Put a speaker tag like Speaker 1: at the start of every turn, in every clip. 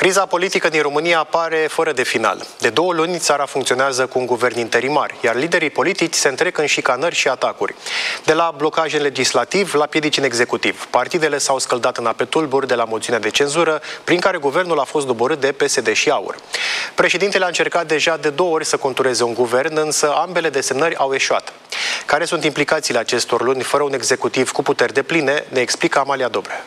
Speaker 1: Criza politică din România apare fără de final. De 2 luni, țara funcționează cu un guvern interimar, iar liderii politici se întrec în șicanări și atacuri. De la blocaj în legislativ la piedici în executiv. Partidele s-au scăldat în ape tulburi de la moțiunea de cenzură, prin care guvernul a fost doborât de PSD și AUR. Președintele a încercat deja de 2 ori să contureze un guvern, însă ambele desemnări au eșuat. Care sunt implicațiile acestor luni fără un executiv cu puteri depline, ne explică Amalia Dobrea.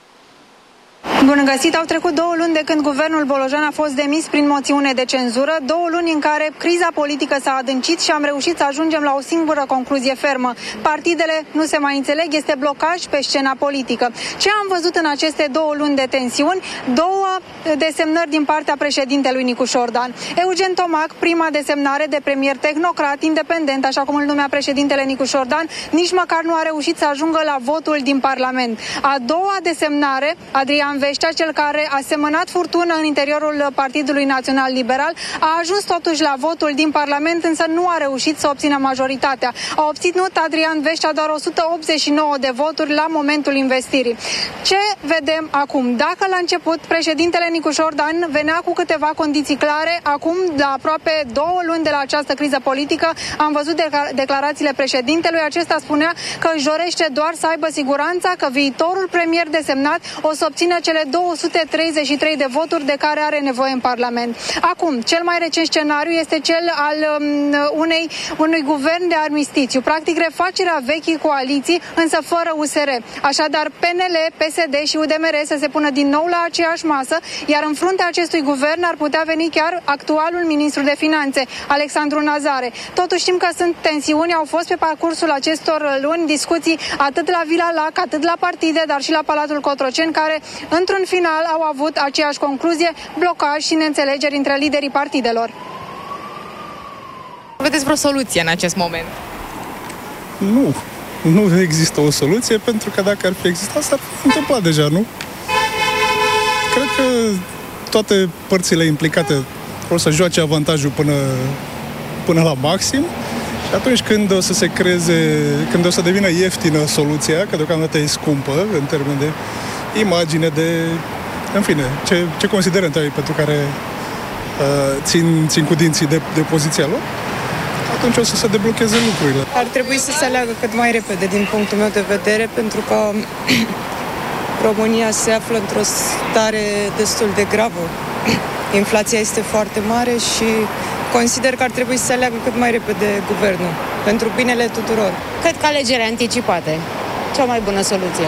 Speaker 2: Bun găsit! Au trecut 2 luni de când guvernul Bolojan a fost demis prin moțiune de cenzură, 2 luni în care criza politică s-a adâncit și am reușit să ajungem la o singură concluzie fermă. Partidele nu se mai înțeleg, este blocaj pe scena politică. Ce am văzut în aceste 2 luni de tensiuni? 2 desemnări din partea președintelui Nicu Șordan. Eugen Tomac, prima desemnare de premier tehnocrat, independent, așa cum îl numea președintele Nicu Șordan, nici măcar nu a reușit să ajungă la votul din Parlament. A doua desemnare, Adrian Veștea, cel care a semănat furtună în interiorul Partidului Național Liberal, a ajuns totuși la votul din Parlament, însă nu a reușit să obțină majoritatea. A obținut Adrian Veștea doar 189 de voturi la momentul investirii. Ce vedem acum? Dacă la început președintele Nicu Șordan venea cu câteva condiții clare, acum, la aproape 2 luni de la această criză politică, am văzut declarațiile președintelui. Acesta spunea că își dorește doar să aibă siguranța că viitorul premier desemnat o să obțină cele 233 de voturi de care are nevoie în Parlament. Acum, cel mai recent scenariu este cel al unui guvern de armistițiu, practic refacerea vechii coaliții, însă fără USR. Așadar, PNL, PSD și UDMR să se pună din nou la aceeași masă, iar în fruntea acestui guvern ar putea veni chiar actualul ministru de Finanțe, Alexandru Nazare. Totuși știm că sunt tensiuni, au fost pe parcursul acestor luni discuții atât la Vila Lac, atât la partide, dar și la Palatul Cotroceni, care într-un final au avut aceeași concluzie, blocaj și neînțelegeri între liderii partidelor.
Speaker 3: Vedeți vreo soluție în acest moment?
Speaker 4: Nu există o soluție, pentru că dacă ar fi existat, s-ar fi întâmplat deja, nu? Cred că toate părțile implicate vor să joace avantajul până la maxim și atunci când o să se creeze, când o să devină ieftină soluția, că deocamdată e scumpă în termen de imagine, în fine, ce considerente ai pentru care țin cu dinții de poziția lor, atunci o să se deblocheze lucrurile.
Speaker 5: Ar trebui să se aleagă cât mai repede, din punctul meu de vedere, pentru că România se află într-o stare destul de gravă. Inflația este foarte mare și consider că ar trebui să se aleagă cât mai repede guvernul, pentru binele tuturor.
Speaker 3: Cred că alegeri anticipate, cea mai bună soluție.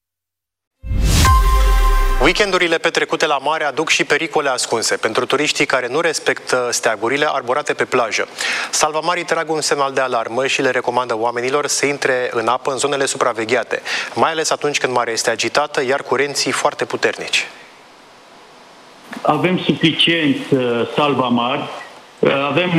Speaker 1: Weekendurile petrecute la mare aduc și pericole ascunse pentru turiștii care nu respectă steagurile arborate pe plajă. Salvamarii trag un semnal de alarmă și le recomandă oamenilor să intre în apă în zonele supravegheate, mai ales atunci când marea este agitată, iar curenții foarte puternici.
Speaker 6: Avem suficient salvamari, avem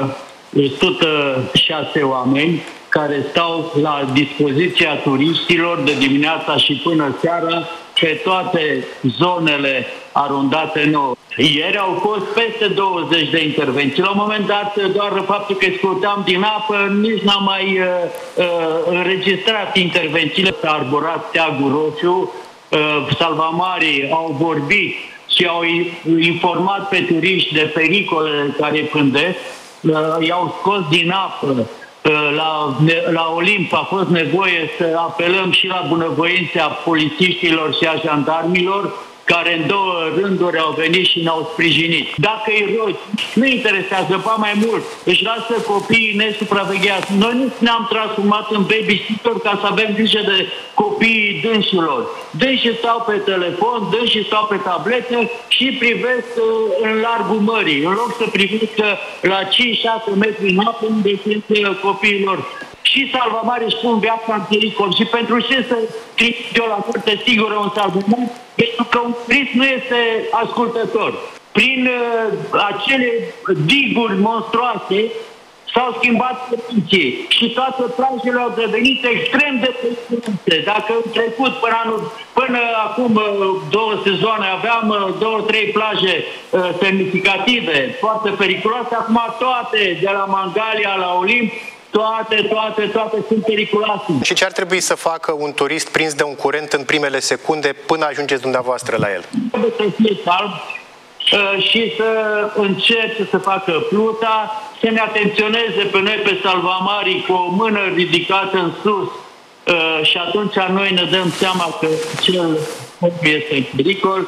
Speaker 6: 106 oameni care stau la dispoziția turiștilor de dimineața și până seara pe toate zonele arondate nouă. Ieri au fost peste 20 de intervenții. La un moment dat, doar faptul că scurteam din apă, nici n-am mai înregistrat intervențiile. S-a arborat steagul roșu, salvamarii au vorbit și au informat pe turiști de pericolele care pândesc, i-au scos din apă. La Olimp a fost nevoie să apelăm și la bunăvoința polițiștilor și a jandarmilor, care în 2 rânduri au venit și ne-au sprijinit. Dacă îi rogi, nu interesează, ba mai mult, își lasă copiii nesupravegheați. Noi nu ne-am transformat în babysitter ca să avem grijă de copiii dânșilor. Dânșii stau pe telefon, dânșii stau pe tablete și privesc în largul mării, în loc să privească la 5-6 metri în apă unde sunt copiilor. Și salvamarii își pun viața în pericol. Și pentru ce să trimit eu la curte sigură un salvamar? Pentru că un turist nu este ascultător. Prin acele diguri monstruoase s-au schimbat condiții și toate plajele au devenit extrem de periculoase. Dacă în trecut, până acum 2 sezoane, aveam 2-3 plaje semnificative, foarte periculoase, acum toate, de la Mangalia la Olimp, toate sunt periculoase.
Speaker 1: Și ce ar trebui să facă un turist prins de un curent în primele secunde până ajungeți dumneavoastră la el?
Speaker 6: Trebuie să fie calm, și să încerce să facă pluta, să ne atenționeze pe noi, pe salvamarii, cu o mână ridicată în sus și atunci noi ne dăm seama că cel este în pericol.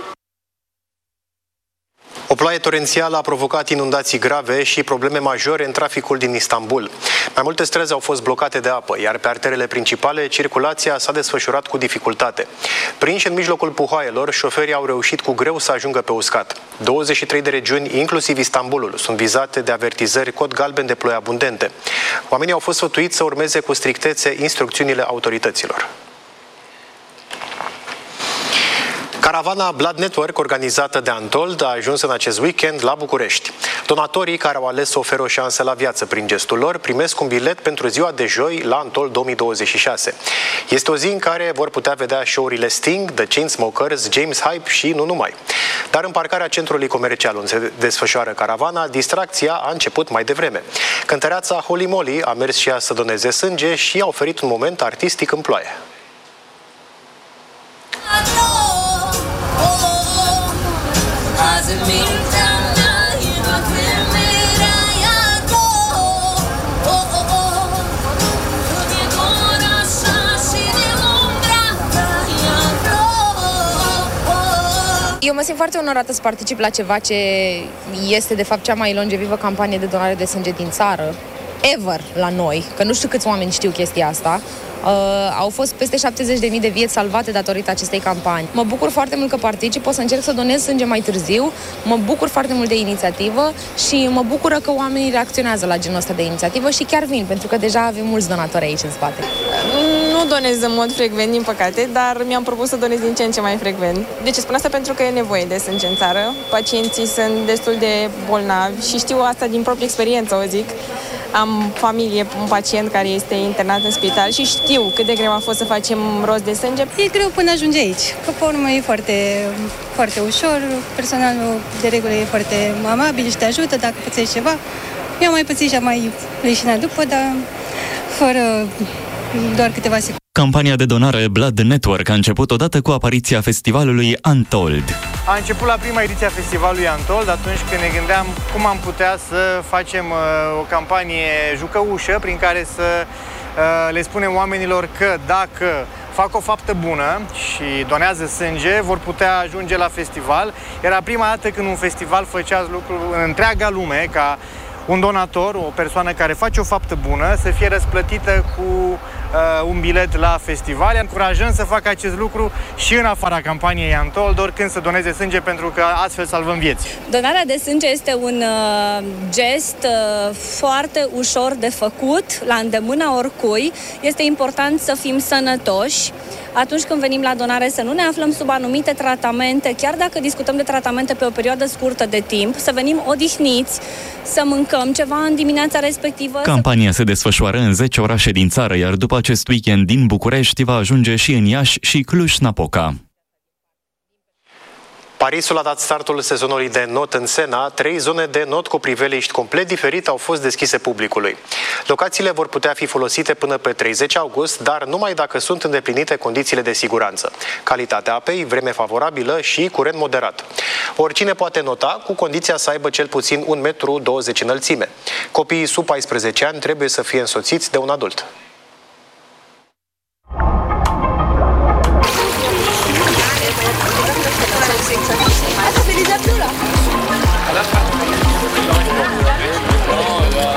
Speaker 1: O ploaie torențială a provocat inundații grave și probleme majore în traficul din Istanbul. Mai multe străzi au fost blocate de apă, iar pe arterele principale circulația s-a desfășurat cu dificultate. Prinși în mijlocul puhoaielor, șoferii au reușit cu greu să ajungă pe uscat. 23 de regiuni, inclusiv Istanbulul, sunt vizate de avertizări cod galben de ploi abundente. Oamenii au fost sfătuiți să urmeze cu strictețe instrucțiunile autorităților. Caravana Blood Network, organizată de Antold, a ajuns în acest weekend la București. Donatorii care au ales să ofere o șansă la viață prin gestul lor primesc un bilet pentru ziua de joi la Antold 2026. Este o zi în care vor putea vedea show-urile Sting, The Chainsmokers, James Hype și nu numai. Dar în parcarea centrului comercial unde se desfășoară caravana, distracția a început mai devreme. Cântăreața Holly Molly a mers și ea să doneze sânge și a oferit un moment artistic în ploaie.
Speaker 3: Eu mă simt foarte onorată să particip la ceva ce este de fapt cea mai longevivă campanie de donare de sânge din țară, ever, la noi, că nu știu câți oameni știu chestia asta. Au fost peste 70.000 de vieți salvate datorită acestei campanii. Mă bucur foarte mult că particip, o să încerc să donez sânge mai târziu, mă bucur foarte mult de inițiativă și mă bucură că oamenii reacționează la genul ăsta de inițiativă și chiar vin, pentru că deja avem mulți donatori aici în spate.
Speaker 7: Nu donez în mod frecvent, din păcate, dar mi-am propus să donez din ce în ce mai frecvent. De ce spun asta? Pentru că e nevoie de sânge în țară. Pacienții sunt destul de bolnavi și știu asta din proprie experiență, o zic. Am familie, un pacient care este internat în spital și știu cât de greu a fost să facem rost de sânge.
Speaker 8: E greu până ajunge aici, că pe urmă e foarte, foarte ușor, personalul de regulă e foarte amabil și te ajută dacă pățești ceva. Eu am mai pățit și am mai leșinat după, dar fără doar câteva secunde.
Speaker 9: Campania de donare Blood Network a început odată cu apariția festivalului Antold.
Speaker 10: A început la prima ediție a festivalului Antold, atunci când ne gândeam cum am putea să facem o campanie jucăușă prin care să le spunem oamenilor că dacă fac o faptă bună și donează sânge, vor putea ajunge la festival. Era prima dată când un festival făcea lucru în întreaga lume, ca un donator, o persoană care face o faptă bună, să fie răsplătită cu un bilet la festival. Încurajăm să facă acest lucru și în afara campaniei Antold, oricând să doneze sânge, pentru că astfel salvăm vieți.
Speaker 11: Donarea de sânge este un gest foarte ușor de făcut, la îndemâna oricui. Este important să fim sănătoși. Atunci când venim la donare să nu ne aflăm sub anumite tratamente, chiar dacă discutăm de tratamente pe o perioadă scurtă de timp, să venim odihniți, să mâncăm ceva în dimineața respectivă.
Speaker 9: Campania se desfășoară în 10 orașe din țară, iar după acest weekend din București va ajunge și în Iași și Cluj-Napoca.
Speaker 1: Parisul a dat startul sezonului de not în Sena. 3 zone de not cu priveliști complet diferit au fost deschise publicului. Locațiile vor putea fi folosite până pe 30 august, dar numai dacă sunt îndeplinite condițiile de siguranță. Calitatea apei, vreme favorabilă și curent moderat. Oricine poate nota, cu condiția să aibă cel puțin 1,20 m înălțime. Copiii sub 14 ani trebuie să fie însoțiți de un adult.
Speaker 12: Feliz